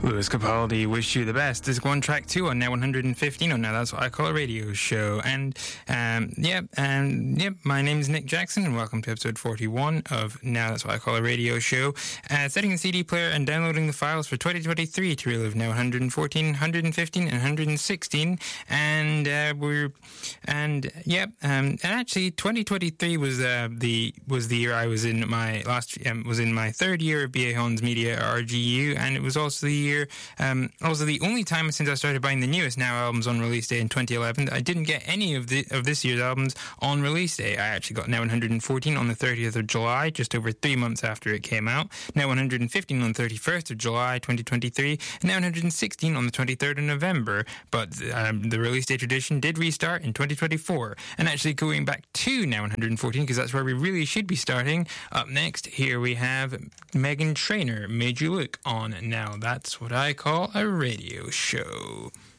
Lewis Capaldi, Wish You the Best. This is one track 2 on Now 115 on Now That's What I Call a Radio Show. And, my name is Nick Jackson, and welcome to episode 41 of Now That's What I Call a Radio Show. Setting the CD player and downloading the files for 2023 to relive Now 114, 115, and 116. And actually 2023 was the year I was in my my third year of BA Hans Media RGU, and it was also the year, also the only time since I started buying the newest Now albums on release day in 2011 that I didn't get any of this year's albums on release day. I actually got Now 114 on the 30th of July, just over 3 months after it came out. Now 115 on the 31st of July 2023, and Now 116 on the 23rd of November. But the release day tradition did restart in 2024. And actually going back to Now 114, because that's where we really should be starting. Up next, here we have Meghan Trainor, Made You Look on Now That's What I Call a Radio Show.